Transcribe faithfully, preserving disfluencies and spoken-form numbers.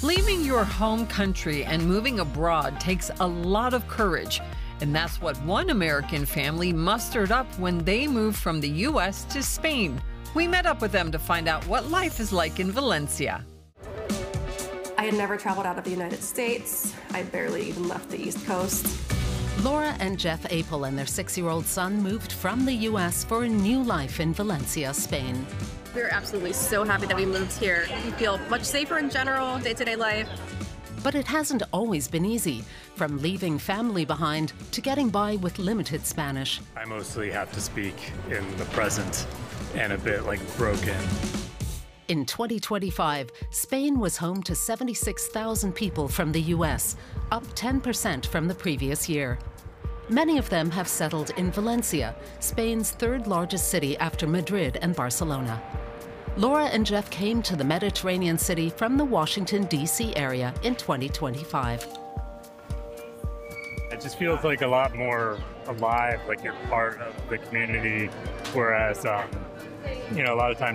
Leaving your home country and moving abroad takes a lot of courage. And that's what one American family mustered up when they moved from the U S to Spain. We met up with them to find out what life is like in Valencia. I had never traveled out of the United States. I barely even left the East Coast. Laura and Jeff Apel and their six-year-old son moved from the U S for a new life in Valencia, Spain. We're absolutely so happy that we moved here. We feel much safer in general, day-to-day life. But it hasn't always been easy, from leaving family behind to getting by with limited Spanish. I mostly have to speak in the present and a bit like broken. In twenty twenty-five, Spain was home to seventy-six thousand people from the U S, up ten percent from the previous year. Many of them have settled in Valencia, Spain's third largest city after Madrid and Barcelona. Laura and Jeff came to the Mediterranean city from the Washington, D C area in twenty twenty-five. It just feels like a lot more alive, like you're part of the community, whereas, um, you know, a lot of times